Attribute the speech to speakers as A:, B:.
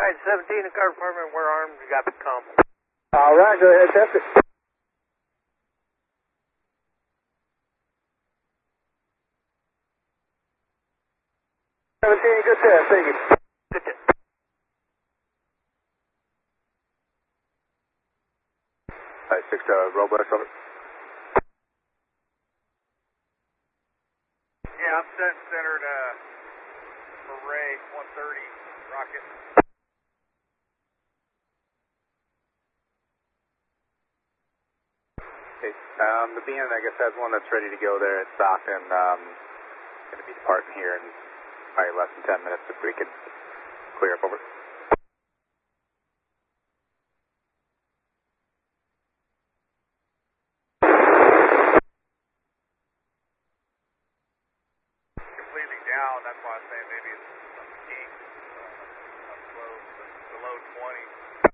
A: Alright, 17 in car department, we're armed, you got the comp.
B: Alright, go ahead, test it. 17, good test, thank you.
A: Good test.
B: Alright, 6 Robles, over.
A: Yeah, I'm set centered for Ray, 130, rocket.
B: Okay, the BN I guess has one that's ready to go there at Stockton. Going to be departing here in probably less than 10 minutes if we could clear up over.
A: Completely down, that's why I say maybe it's some kinks. Up close, but below 20.